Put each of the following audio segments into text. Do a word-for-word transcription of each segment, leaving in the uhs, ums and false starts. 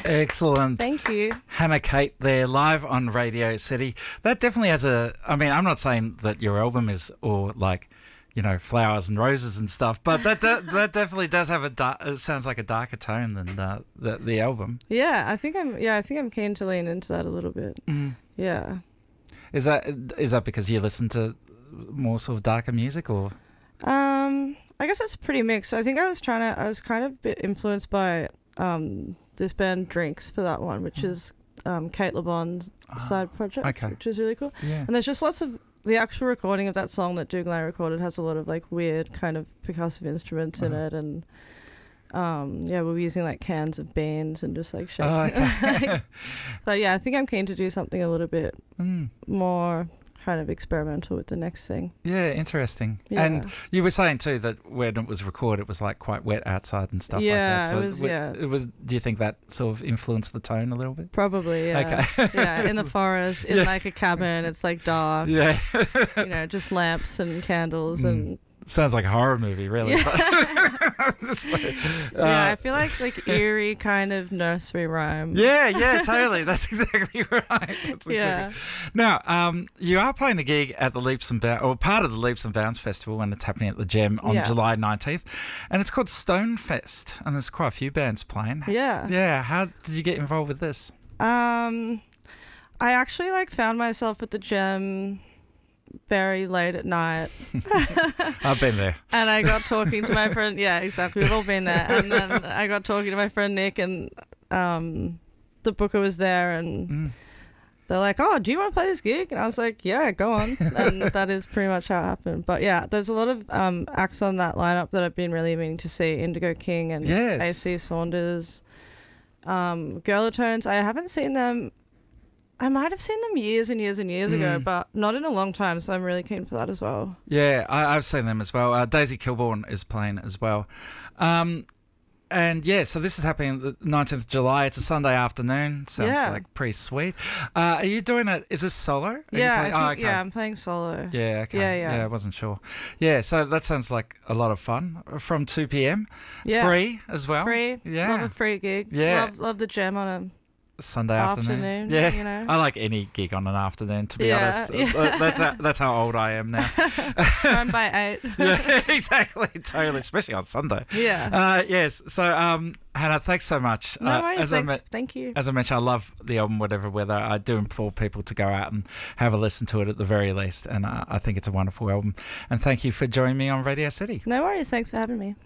Excellent. Thank you. Hannah Kate there, live on Radio City. That definitely has a... I mean, I'm not saying that your album is all like, you know, flowers and roses and stuff, but that de- that definitely does have a... Dar- it sounds like a darker tone than uh, the, the album. Yeah, I think I'm Yeah, I think I'm keen to lean into that a little bit. Mm. Yeah. Is that is that because you listen to more sort of darker music, or... Um, I guess it's pretty mixed. I think I was trying to, I was kind of a bit influenced by um, this band Drinks for that one, which is um, Kate Le Bon's oh, side project, okay. which is really cool. Yeah. And there's just lots of, the actual recording of that song that Doug and I recorded has a lot of like weird kind of percussive instruments in uh-huh. it, and um, yeah, we were using like cans of beans and just like shaking. Oh, okay. So yeah, I think I'm keen to do something a little bit mm. more kind of experimental with the next thing. Yeah, interesting. Yeah. And you were saying too that when it was recorded, it was like quite wet outside and stuff yeah, like that. So it was. w- Yeah, it was. Do you think that sort of influenced the tone a little bit? probably. Yeah. Okay. Yeah, in the forest, in Yeah. like a cabin. It's like dark. Yeah. You know, just lamps and candles and. Sounds like a horror movie, really. Yeah. Just like, uh, yeah, I feel like like eerie kind of nursery rhyme. Yeah, yeah, totally. That's exactly right. That's exactly. Yeah. Now, um, you are playing a gig at the Leaps and Bounds, or part of the Leaps and Bounds Festival, and it's happening at the Gem on Yeah. July nineteenth, and it's called Stonefest, and there's quite a few bands playing. Yeah. Yeah. How did you get involved with this? Um, I actually like found myself at the Gem very late at night. I've been there. And I got talking to my friend. Yeah, exactly. We've all been there. And then I got talking to my friend Nick, and um, the booker was there, and Mm. they're like, "Oh, do you want to play this gig?" And I was like, "Yeah, go on." And that is pretty much how it happened. But yeah, there's a lot of um, acts on that lineup that I've been really meaning to see. Indigo King and Yes. A C Saunders, um, Girlatones. I haven't seen them. I might have seen them years and years and years ago, Mm. but not in a long time, so I'm really keen for that as well. Yeah, I, I've seen them as well. Uh, Daisy Kilborn is playing as well. Um, and yeah, so this is happening the nineteenth of July. It's a Sunday afternoon. Sounds Yeah. like pretty sweet. Uh, are you doing it? Is this solo? Are you Yeah, I playing- think, oh, okay. yeah, I'm playing solo. Yeah, okay. Yeah, yeah. Yeah, I wasn't sure. Yeah, so that sounds like a lot of fun. From two p.m. Yeah. Free as well. Free. Yeah. Love a free gig. Yeah. Love, love the Gem on a Sunday afternoon. afternoon, Yeah. you know. I like any gig on an afternoon, to be Yeah, honest. yeah. Uh, That's, that, that's how old I am now. Run by eight. Yeah, exactly. Totally. Especially on Sunday. Yeah. Uh, yes. So, um, Hannah, thanks so much. No Uh, worries. as I Thanks. me- Thank you. As I mentioned, I love the album, Whatever Weather. I do implore people to go out and have a listen to it at the very least. And uh, I think it's a wonderful album. And thank you for joining me on Radio City. No worries. Thanks for having me.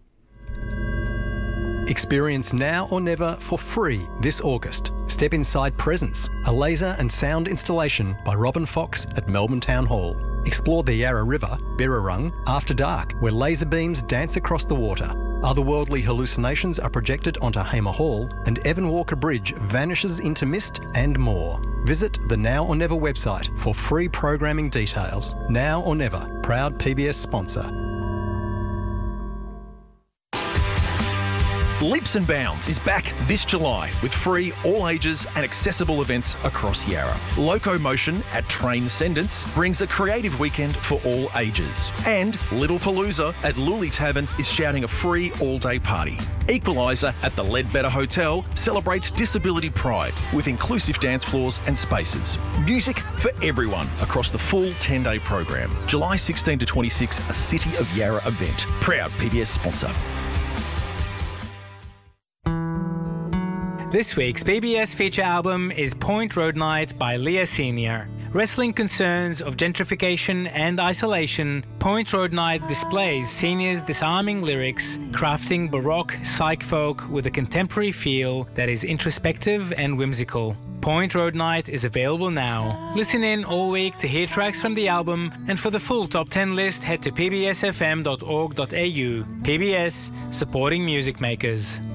Experience Now or Never for free this August. Step inside Presence, a laser and sound installation by Robin Fox at Melbourne Town Hall. Explore the Yarra River, Birrarung, after dark, where laser beams dance across the water. Otherworldly hallucinations are projected onto Hamer Hall, and Evan Walker Bridge vanishes into mist, and more. Visit the Now or Never website for free programming details. Now or Never, proud P B S sponsor. Leaps and Bounds is back this July with free, all ages and accessible events across Yarra. Locomotion at Train Sendance brings a creative weekend for all ages. And Little Palooza at Luli Tavern is shouting a free all-day party. Equaliser at the Leadbetter Hotel celebrates disability pride with inclusive dance floors and spaces. Music for everyone across the full ten-day program. July sixteen to twenty-six, a City of Yarra event. Proud P B S sponsor. This week's P B S feature album is Point Road Night by Leah Senior Wrestling concerns of gentrification and isolation, Point Road Night displays Senior's disarming lyrics, crafting baroque psych folk with a contemporary feel that is introspective and whimsical. Point Road Night is available now. Listen in all week to hear tracks from the album, and for the full top ten list, head to p b s f m dot org dot a u. P B S, supporting music makers.